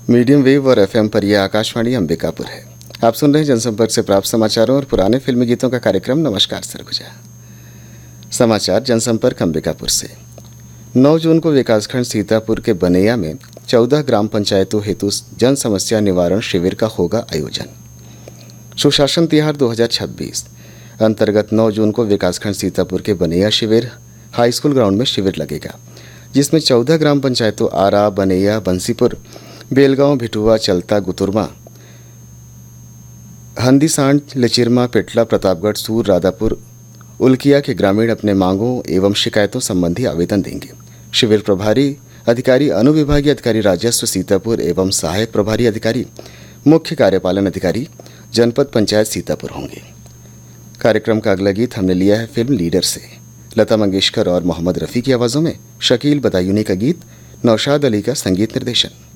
Medium wave और FM पर यह आकाशवाणी अंबिकापुर है। आप सुन रहे हैं जनसंपर्क से प्राप्त समाचारों और पुराने फिल्मी गीतों का कार्यक्रम नमस्कार सरगुजा। समाचार जनसंपर्क अंबिकापुर से। 9 जून को विकासखंड सीतापुर के बनैया में 14 ग्राम पंचायतों हेतु जन समस्या निवारण शिविर का होगा आयोजन। सुशासन तिहार 2026 अंतर्गत 9 जून को विकासखंड सीतापुर के बनैया शिविर हाई स्कूल ग्राउंड में शिविर लगेगा, जिसमें 14 ग्राम पंचायतों आरा, बनैया, बंसीपुर, बेलगांव, भिटुआ, चलता, गुतुरमा, हंदीसांड, लेचिरमा, पेटला, प्रतापगढ़, सूर, राधापुर, उल्किया के ग्रामीण अपने मांगों एवं शिकायतों संबंधी आवेदन देंगे। शिविर प्रभारी अधिकारी, अनुविभागीय अधिकारी राजस्व सीतापुर एवं सहायक प्रभारी अधिकारी, मुख्य कार्यपालन अधिकारी, जनपद पंचायत सीतापुर होंगे। कार्यक्रम का अगला गीत हमने लिया है फिल्म लीडर से। लता मंगेशकर और मोहम्मद रफ़ी की आवाज़ों में शकील बदायूनी का गीत, नौशाद अली का संगीत निर्देशन।